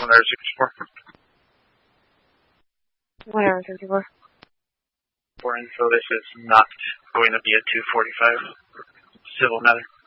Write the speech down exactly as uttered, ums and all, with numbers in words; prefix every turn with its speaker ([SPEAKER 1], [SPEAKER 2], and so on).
[SPEAKER 1] Whatever, sixty-four.
[SPEAKER 2] Whatever, sixty-four.
[SPEAKER 1] For info, this is not going to be a two forty-five civil matter.